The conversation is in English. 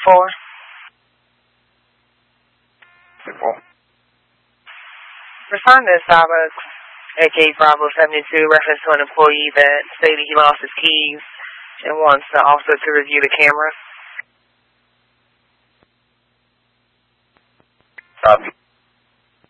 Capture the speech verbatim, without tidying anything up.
four. Four. Respond to Starbucks at Gate Bravo seventy-two, reference to an employee that stated he lost his keys and wants the officer to review the camera. Copy.